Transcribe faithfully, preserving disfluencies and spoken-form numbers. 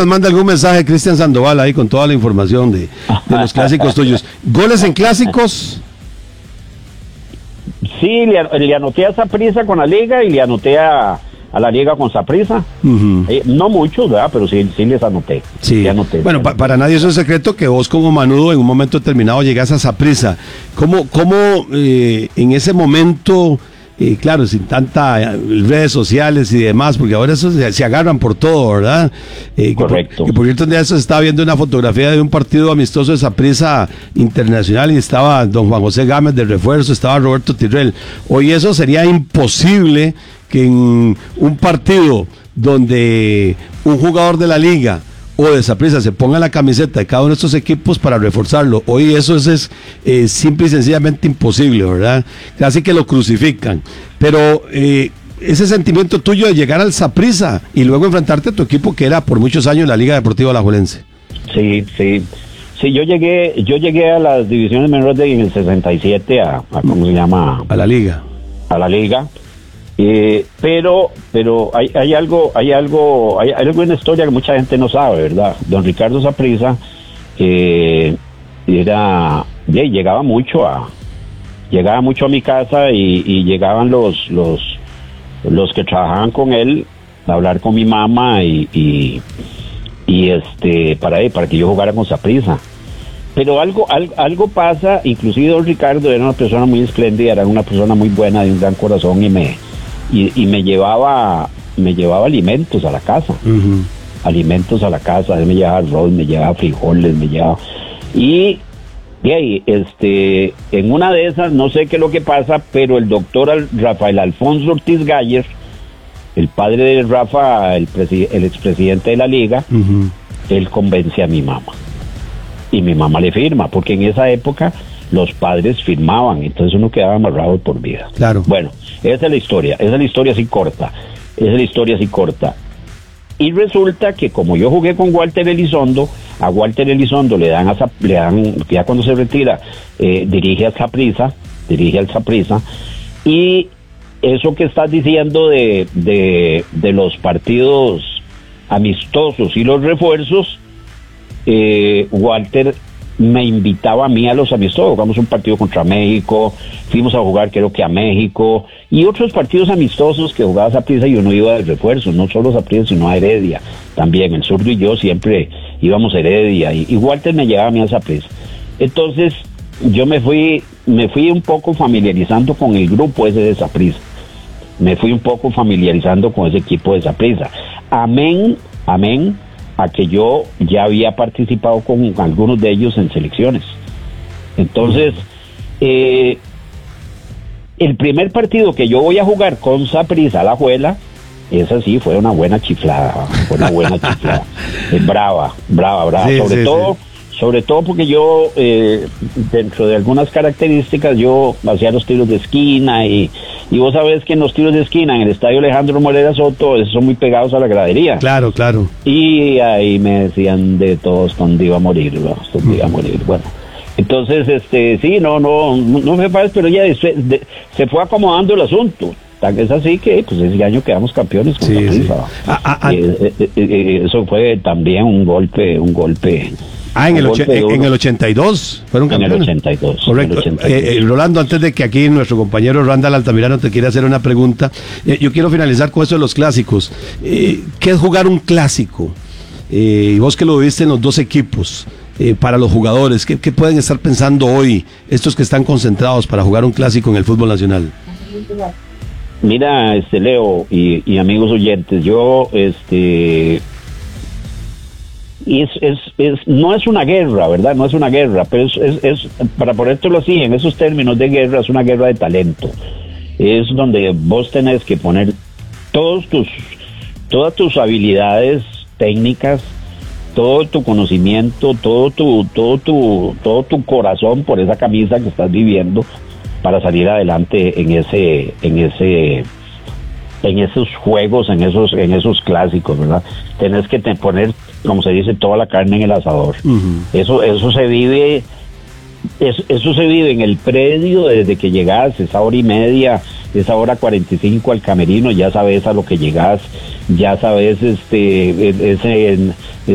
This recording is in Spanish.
nos manda algún mensaje Cristian Sandoval ahí con toda la información de, de los clásicos tuyos. ¿Goles en clásicos? Sí, le, le anoté a Saprissa con la Liga y le anoté a, a la Liga con Saprissa. Uh-huh. Eh, no muchos, ¿verdad? Pero sí, sí les anoté. Sí. Le anoté. Bueno, pa, para nadie es un secreto que vos como Manudo en un momento determinado llegas a Saprissa. ¿Cómo, cómo eh, en ese momento... Y claro, sin tanta eh, redes sociales y demás, porque ahora eso se, se agarran por todo, ¿verdad? Eh, Correcto. Que por, que por cierto, un día eso estaba viendo una fotografía de un partido amistoso de Saprissa Internacional y estaba don Juan José Gámez de refuerzo, estaba Roberto Tirrell. Hoy eso sería imposible que en un partido donde un jugador de la liga o de Saprissa se ponga la camiseta de cada uno de estos equipos para reforzarlo. Hoy eso es, es eh, simple y sencillamente imposible, ¿verdad? Casi que lo crucifican. Pero eh, ese sentimiento tuyo de llegar al Saprissa y luego enfrentarte a tu equipo que era por muchos años la Liga Deportiva Alajuelense. Sí, sí. Sí, yo llegué, yo llegué a las divisiones menores de en el sesenta y siete a, a ¿cómo se llama? A la Liga. A la Liga. Eh, pero pero hay, hay algo hay algo hay, hay algo en la historia que mucha gente no sabe, ¿verdad? Don Ricardo Saprissa eh, era yeah, llegaba mucho a llegaba mucho a mi casa y, y llegaban los los los que trabajaban con él a hablar con mi mamá y y, y este para para que yo jugara con Saprissa. Pero algo, algo algo pasa, inclusive don Ricardo era una persona muy espléndida, era una persona muy buena, de un gran corazón y me Y, y me llevaba me llevaba alimentos a la casa. Uh-huh. Alimentos a la casa, él me llevaba arroz, me llevaba frijoles, me llevaba y de ahí, este, en una de esas, no sé qué es lo que pasa, pero el doctor Rafael Alfonso Ortiz Galler, el padre de Rafa, el, presi- el expresidente de la liga, uh-huh. él convence a mi mamá y mi mamá le firma, porque en esa época los padres firmaban, entonces uno quedaba amarrado por vida. Claro. Bueno, esa es la historia, esa es la historia así corta, esa es la historia así corta. Y resulta que como yo jugué con Walter Elizondo, a Walter Elizondo le dan, a, le dan ya cuando se retira, eh, dirige a Saprissa, dirige al Saprissa, y eso que estás diciendo de, de, de los partidos amistosos y los refuerzos, eh, Walter me invitaba a mí a los amistosos, jugamos un partido contra México, fuimos a jugar creo que a México, y otros partidos amistosos que jugaba Saprissa y uno iba de refuerzo, no solo Saprissa sino a Heredia, también el zurdo y yo siempre íbamos a Heredia, y, y Walter me llevaba a mí a Saprissa. Entonces yo me fui, me fui un poco familiarizando con el grupo ese de Saprissa, me fui un poco familiarizando con ese equipo de Saprissa, amén, amén, a que yo ya había participado con algunos de ellos en selecciones. Entonces, eh, el primer partido que yo voy a jugar con Saprissa Alajuela, esa sí fue una buena chiflada, fue una buena chiflada, eh, brava, brava, brava, sí, sobre sí, todo, sí. sobre todo porque yo, eh, dentro de algunas características, yo hacía los tiros de esquina y Y vos sabés que en los tiros de esquina, en el estadio Alejandro Morera Soto, esos son muy pegados a la gradería. Claro, claro. Y ahí me decían de todos dónde iba a morir, dónde iba a morir. Bueno, entonces, este, sí, no, no, no me parece, pero ya se, de, se fue acomodando el asunto. Es así que, pues, ese año quedamos campeones con sí, sí. ah, ah, ah. Eh, eh, eh, eso fue también un golpe, un golpe. Ah, en el, och- en el ochenta y dos fueron campeones. En el ochenta y dos. Correcto. ochenta y dos. Eh, eh, Rolando, antes de que aquí nuestro compañero Randall Altamirano te quiera hacer una pregunta, eh, yo quiero finalizar con eso de los clásicos. Eh, ¿Qué es jugar un clásico? Eh, y vos que lo viviste en los dos equipos, eh, para los jugadores, ¿qué, ¿qué pueden estar pensando hoy estos que están concentrados para jugar un clásico en el fútbol nacional? Mira, este Leo y, y amigos oyentes, yo, este... Y es, es, es, no es una guerra, ¿verdad? No es una guerra, pero es, es, es, para ponértelo así, en esos términos de guerra, es una guerra de talento. Es donde vos tenés que poner todos tus, todas tus habilidades técnicas, todo tu conocimiento, todo tu, todo tu, todo tu corazón por esa camisa que estás viviendo para salir adelante en ese, en ese, en esos juegos, en esos, en esos clásicos, ¿verdad? Tenés que te poner, como se dice, toda la carne en el asador. Uh-huh. Eso, eso se vive, eso, eso se vive en el predio desde que llegas, esa hora y media, esa hora cuarenta y cinco al camerino, ya sabes a lo que llegas, ya sabes, este, ese,